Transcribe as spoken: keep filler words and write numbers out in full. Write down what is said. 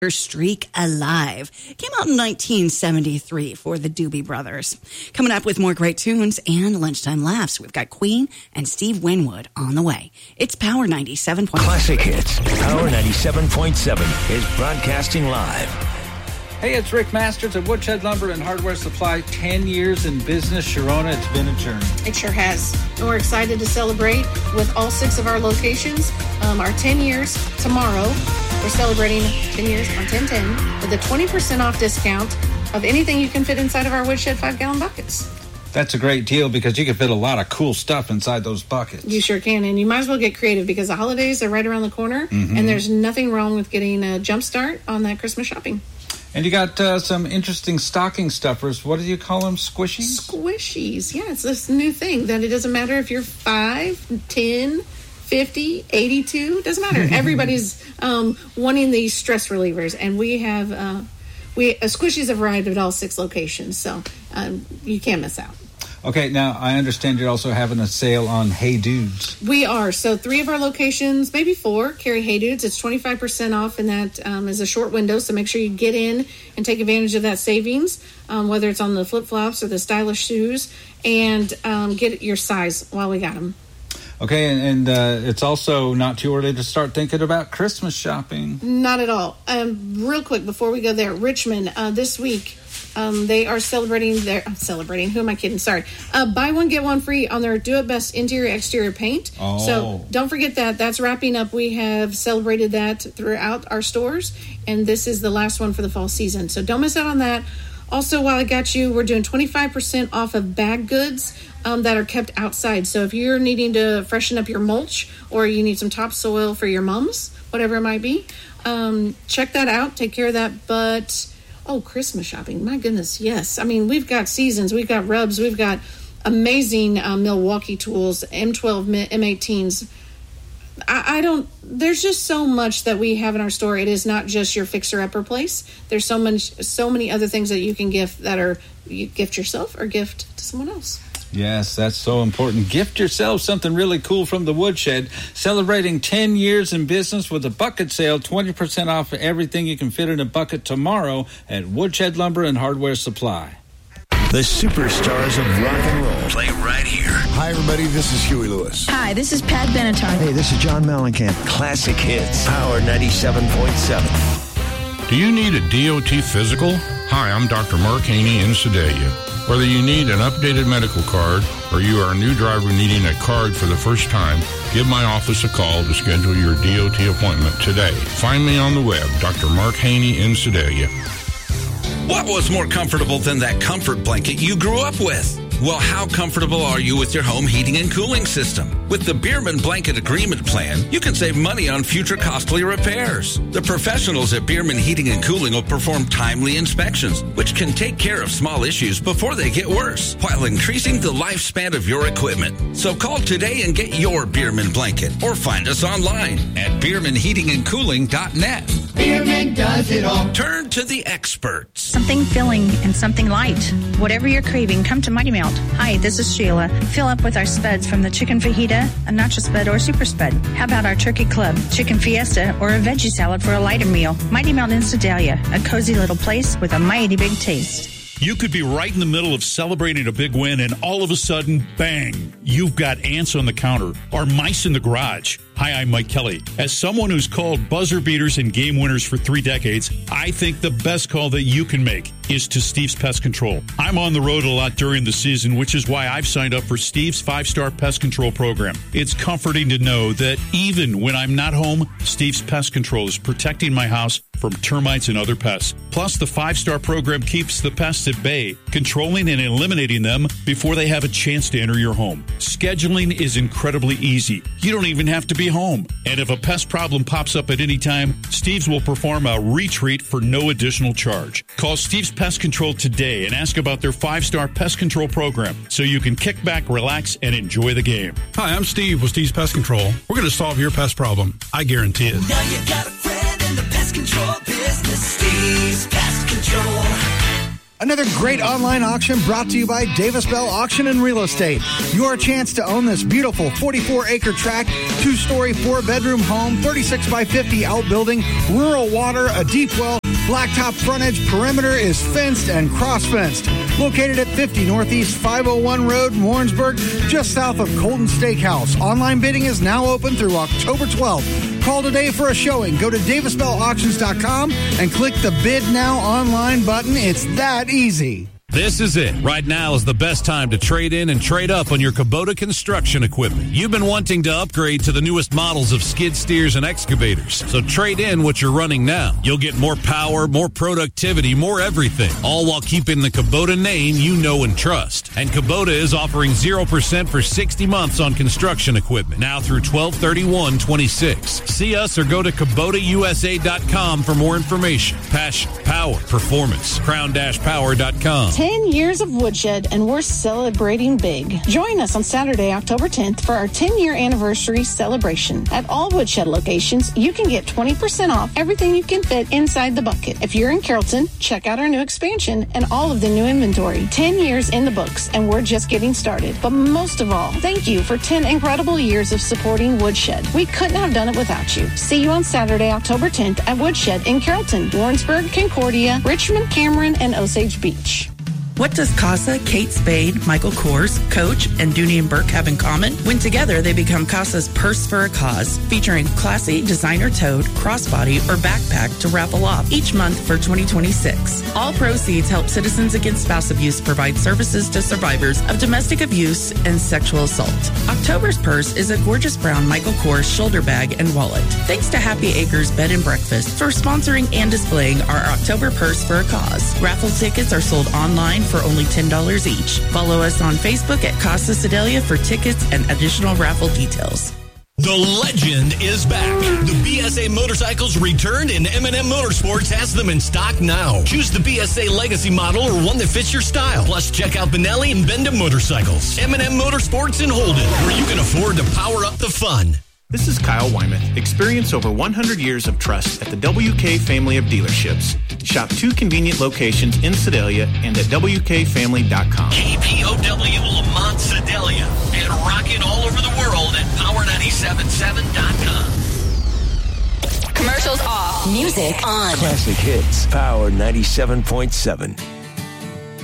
Streak Alive. Came out in nineteen seventy-three for the Doobie Brothers. Coming up with more great tunes and lunchtime laughs, we've got Queen and Steve Winwood on the way. It's Power ninety-seven point seven. Classic Hits. Power ninety-seven point seven is broadcasting live. Hey, it's Rick Masters at Woodshed Lumber and Hardware Supply. Ten years in business. Sharona, it's been a journey. It sure has. And we're excited to celebrate with all six of our locations. Um, our ten years tomorrow. We're celebrating ten years on ten ten with a twenty percent off discount of anything you can fit inside of our Woodshed five-gallon buckets. That's a great deal because you can fit a lot of cool stuff inside those buckets. You sure can, and you might as well get creative because the holidays are right around the corner, mm-hmm. and there's nothing wrong with getting a jump start on that Christmas shopping. And you got uh, some interesting stocking stuffers. What do you call them? Squishies? Squishies. Yeah, it's this new thing that it doesn't matter if you're five, ten, fifty, eighty-two. Doesn't matter. Everybody's um, wanting these stress relievers, and we have uh, we uh, Squishies have arrived at all six locations, so um, you can't miss out. Okay, now I understand you're also having a sale on Hey Dudes. We are. So three of our locations, maybe four, carry Hey Dudes. It's twenty-five percent off, and that um, is a short window, so make sure you get in and take advantage of that savings, um, whether it's on the flip-flops or the stylish shoes, and um, get your size while we got them. Okay, and, and uh, it's also not too early to start thinking about Christmas shopping. Not at all. Um, real quick, before we go there, Richmond, uh, this week, Um, they are celebrating their uh, celebrating. Who am I kidding? Sorry. Uh, buy one, get one free on their Do It Best interior exterior paint. Oh. So don't forget that. That's wrapping up. We have celebrated that throughout our stores, and this is the last one for the fall season. So don't miss out on that. Also, while I got you, we're doing twenty-five percent off of bag goods um, that are kept outside. So if you're needing to freshen up your mulch or you need some topsoil for your mums, whatever it might be, um, check that out. Take care of that. But oh, Christmas shopping. My goodness, yes. I mean, we've got seasons. We've got rubs. We've got amazing uh, Milwaukee tools, M twelve, M eighteens. I, I don't, there's just so much that we have in our store. It is not just your fixer-upper place. There's so much, so many other things that you can gift that are, you gift yourself or gift to someone else. Yes, that's so important. Gift yourself something really cool from the Woodshed. Celebrating ten years in business with a bucket sale, twenty percent off everything you can fit in a bucket tomorrow at Woodshed Lumber and Hardware Supply. The superstars of rock and roll play right here. Hi, everybody. This is Huey Lewis. Hi, this is Pat Benatar. Hey, this is John Mellencamp. Classic Hits, Power ninety-seven point seven. Do you need a D O T physical? Hi, I'm Doctor Mark Haney in Sedalia. Whether you need an updated medical card or you are a new driver needing a card for the first time, give my office a call to schedule your D O T appointment today. Find me on the web, Doctor Mark Haney in Sedalia. What was more comfortable than that comfort blanket you grew up with? Well, how comfortable are you with your home heating and cooling system? With the Bierman Blanket Agreement Plan, you can save money on future costly repairs. The professionals at Bierman Heating and Cooling will perform timely inspections, which can take care of small issues before they get worse, while increasing the lifespan of your equipment. So call today and get your Bierman blanket, or find us online at bierman heating and cooling dot net. Bierman does it all. Turn to the experts. Something filling and something light. Whatever you're craving, come to Mighty Melt. Hi, this is Sheila. Fill up with our spuds from the chicken fajita, a nacho spud, or super spud. How about our turkey club, chicken fiesta, or a veggie salad for a lighter meal? Mighty Melt in Sedalia, a cozy little place with a mighty big taste. You could be right in the middle of celebrating a big win, and all of a sudden, bang, you've got ants on the counter or mice in the garage. Hi, I'm Mike Kelly. As someone who's called buzzer beaters and game winners for three decades, I think the best call that you can make is to Steve's Pest Control. I'm on the road a lot during the season, which is why I've signed up for Steve's five-star pest control program. It's comforting to know that even when I'm not home, Steve's Pest Control is protecting my house from termites and other pests. Plus, the five-star program keeps the pests at bay, controlling and eliminating them before they have a chance to enter your home. Scheduling is incredibly easy. You don't even have to be home. And if a pest problem pops up at any time, Steve's will perform a retreat for no additional charge. Call Steve's Pest Control today and ask about their five-star pest control program so you can kick back, relax, and enjoy the game. Hi, I'm Steve with Steve's Pest Control. We're going to solve your pest problem. I guarantee it. Now you got a friend in the pest control business. Steve's Pest Control. Another great online auction brought to you by Davis Bell Auction and Real Estate. Your chance to own this beautiful forty-four acre tract, two-story, four-bedroom home, thirty-six by fifty outbuilding, rural water, a deep well, blacktop frontage, perimeter is fenced and cross-fenced. Located at fifty Northeast five oh one Road in Warrensburg, just south of Colton Steakhouse. Online bidding is now open through October twelfth. Call today for a showing. Go to davis bell auctions dot com and click the Bid Now Online button. It's that easy. This is it. Right now is the best time to trade in and trade up on your Kubota construction equipment. You've been wanting to upgrade to the newest models of skid steers and excavators. So trade in what you're running now. You'll get more power, more productivity, more everything, all while keeping the Kubota name you know and trust. And Kubota is offering zero percent for sixty months on construction equipment, now through twelve thirty-one twenty-six. See us or go to Kubota U S A dot com for more information. Passion, power, performance. crown dash power dot com. ten years of Woodshed, and we're celebrating big. Join us on Saturday, October tenth for our ten-year anniversary celebration. At all Woodshed locations, you can get twenty percent off everything you can fit inside the bucket. If you're in Carrollton, check out our new expansion and all of the new inventory. ten years in the books, and we're just getting started. But most of all, thank you for ten incredible years of supporting Woodshed. We couldn't have done it without you. See you on Saturday, October tenth at Woodshed in Carrollton, Warrensburg, Concordia, Richmond, Cameron, and Osage Beach. What does Casa, Kate Spade, Michael Kors, Coach, and Dooney and Burke have in common? When together, they become Casa's Purse for a Cause, featuring classy designer tote, crossbody, or backpack to raffle off each month for twenty twenty-six. All proceeds help Citizens Against Spouse Abuse provide services to survivors of domestic abuse and sexual assault. October's purse is a gorgeous brown Michael Kors shoulder bag and wallet. Thanks to Happy Acres Bed and Breakfast for sponsoring and displaying our October Purse for a Cause. Raffle tickets are sold online for only ten dollars each. Follow us on Facebook at Casa Sedalia for tickets and additional raffle details. The legend is back. The B S A motorcycles returned, and M and M Motorsports has them in stock now. Choose the B S A Legacy model or one that fits your style. Plus, check out Benelli and Benda Motorcycles. M and M Motorsports in Holden, where you can afford to power up the fun. This is Kyle Wyman. Experience over one hundred years of trust at the W K family of dealerships. Shop two convenient locations in Sedalia and at W K family dot com. K P O W Lamont Sedalia and rocking all over the world at power nine seven seven dot com. Commercials off. Music on. Classic hits. Power ninety-seven point seven.